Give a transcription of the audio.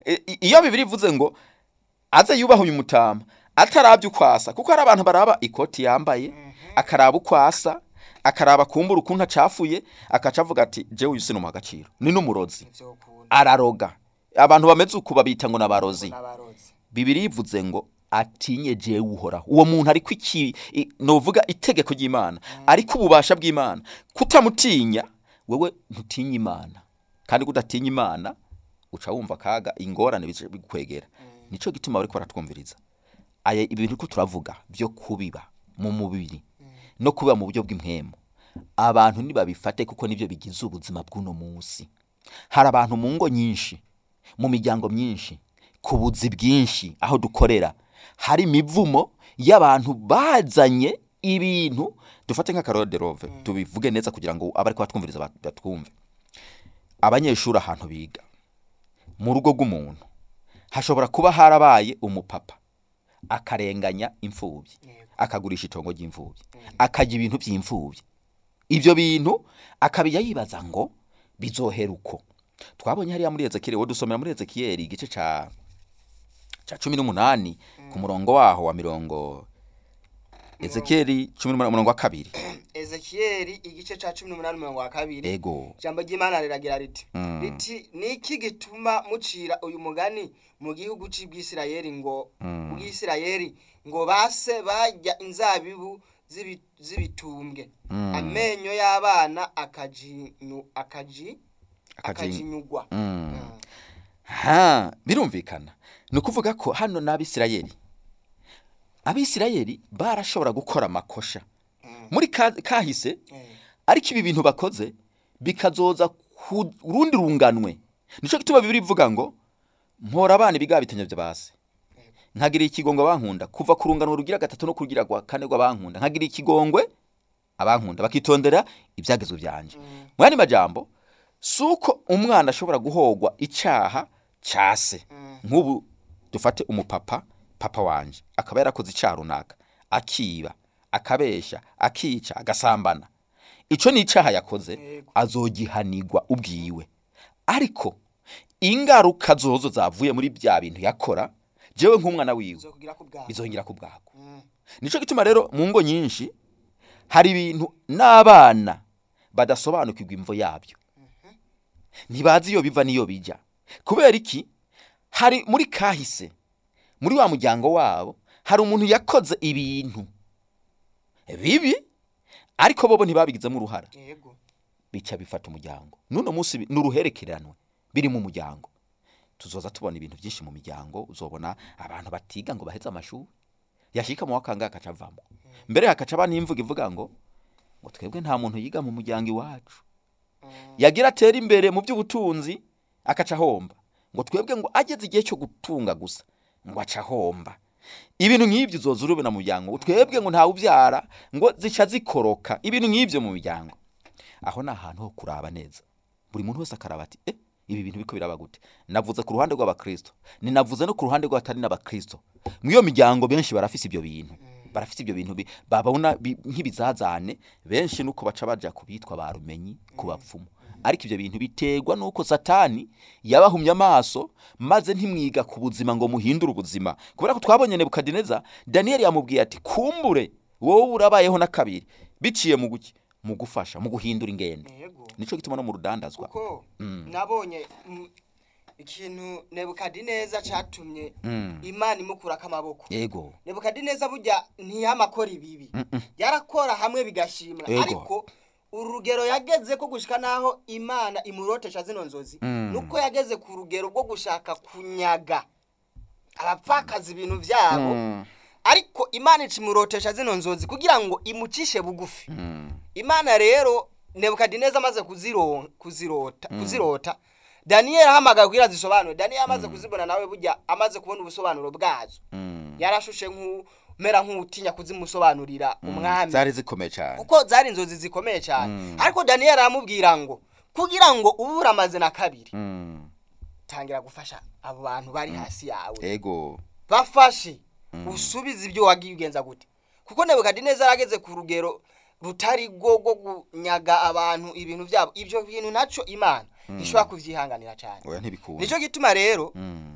iyo bibiri ivuze ngo aze yubaha uyu mutama atarabye ukwasa, kuko hari abantu baraba ikoti yambaye akaraba ukwasa, akaraba kumbura ukuntu acafuye, akaca avuga ati jewe uyu sinumuha agaciro, ni n'umurozi, araroga. Abantu bameze uku babita ngo n'abarozi. Bibiri ivuze ngo atinye jewe uhoraho. Uwo muntu ariko novuga itegeko ry'Imana, ariko ububasha bw'Imana. Kutamutinya wewe ntutinya Imana, kandi kudatinya Imana uca wumva kaga ingorane bikwegera. Nico gituma bariko baratwumviriza aya ibintu ko turavuga byo kubiba mu mubiri no kuba mu buryo bw'impwemo. Abantu nibabifate kuko nivyo bigize ubuzima bw'uno munsi. Hari abantu mu ngo nyinshi, mu miryango myinshi, ku buzi bwinshi aho dukorera, hari imivumo y'abantu bazanye ibintu. Dufate nka Karole de Rove tubivuge neza kugira ngo abariko batwumviriza batwumve. Abanyeshuri ahantu biga mu rugo rw'umuntu hashobora kuba harabaye umupapa akarenganya imfubyi, akagurisha itongo ry'imfubyi, akajya ibintu by'imfubyi. Ivyo bintu akabijya yibaza ngo bizohera uko. Twabonye hariya muri Ezekiel, wo dusomera muri Ezekiel igice ca 18 ku murongo waho wa mirongo. Ezekiel 18 murongo wa 2. Ezekiel igice ca 18 murongo wa 2. Ego. Jambo ry'Imana riragira riti niki gituma mucira uyu mugani mu gihugu c'Ibwisirayeli ngo Ubwisirayeli ngo base bajya inzabibu zibitumbwe, amenyo y'abana akajinyugwa. Birumvikana no kuvuga ko hano n'Abisirayeli, Abisirayeli barashobora gukora amakosha muri kahise, ariko ibi bintu bakoze bikazoza ku rundi runganwe. Nico gituma Bibiri ivuga ngo mpora abana biga bitanya byo base, nkagira ikigongwe abankunda, kuva ku runganwe rugira gatatu no kugira kwa kane rw'abankunda, nkagira ikigongwe abankunda bakitondera ibyagezwe byanje. Mwani majambo suko umwana ashobora guhogwa icaha cyase. Nk'ubu dufate umupapa, papa wanje akaba yarakoze icaha runaka, akiba, akabesha, akica, agasambana. Ico ni icaha yakoze, azogihanirwa ubwiwe. Ariko ingaruka zozo zavuye muri bya bintu yakora, jewe nk'umwana wiwe bizongera kubwako. Nico gituma rero mu ngo nyinshi hari ibintu n'abana badasobanukirwa imvo yabyo, ntibazi iyo biva niyo bija. Kubera iki? Hari muri kahise, muri wa muryango wabo hari umuntu yakoze ibintu bibi, ariko bobo ntibabigizemo uruhara, bica bifata umuryango. Nuno munsi n'uruherekeranwe biri mu muryango. Tuzoza tubona ibintu byinshi mu miryango. Uzobona abantu batiga ngo baheze amashuri, yashika mu wakanga akacavamo. Mbere hakacaba n'imvuga ivuga ngo twebwe nta muntu yiga mu muryango iwacu. Yagira atera imbere mu by'ubutunzi akaca homba, ngo twebwe ngo ageze igihe cyo gutunga gusa ngo aca homba. Ibintu nk'ibyo uzoza urubena mu muryango. Twebwe ngo ntawe ubyara ngo zica zikoroka. Ibintu nk'ibyo mu muryango. Aho ni ahantu ho kuraba neza. Buri muntu wese akaraba ati ibi bintu biko biraba gute. Navuze ku ruhande rw'Abakristo, ni navuze no ku ruhande rw'abatari n'Abakristo. Mwiyo miryango benshi barafise ibyo bintu, barafise ibyo bintu babona nk'ibizazane. Benshi nuko baca baja kubitwa barumenyi, kubapfumu. Ariko ibyo bintu biterwa nuko Satani yabahumye amaso, maze ntimwiga ku buzima ngo muhindure ubuzima. Kubera ko twabonye Nebukadineza, Daniel yamubwiye ati kumbure wowe urabayeho na kabiri biciye mu guki, mu gufasha, mu guhindura ingendo. Nico gituma no mu rudandazwa kuko nabonye ikintu Nebukadineza catumye Imana imukura kamaboko. Yego. Nebukadineza burya ntiyamakora ibibi, yarakora hamwe bigashimwa. Ariko urugero yageze ko gushika naho Imana imurotesha zino nzozi, nuko yageze ku rugero rwo gushaka kunyaga abapfakazi ibintu byabo. Ariko Imana icimurotesha zino nzozi kugira ngo imucishe bugufi. Imana rero Nebukadineza amaze kuzirota, Daniel hamagaye kugira zisobanure. Daniel amaze kuzibona nawe burya amaze kubona ubusobanuro bwazo, yarashushe mera nk'utinya kuzimusobanurira umwami. Zari zikomeye cyane, kuko zari inzozi zikomeye cyane. Ariko Daniel aramubwira ngo kugira ngo ubura amaze na kabiri, tangira gufasha abo bantu bari hasi yawe. Yego. Bafashe usubiza ibyo wagiye ugenza gute. Kuko Nebukadineza yarageze ku rugero rutari go kunyaga abantu ibintu byabo. Ibyo bintu naco Imana ishobora kuvyihanganira cyane. Oya ntibikunda. Nico gituma rero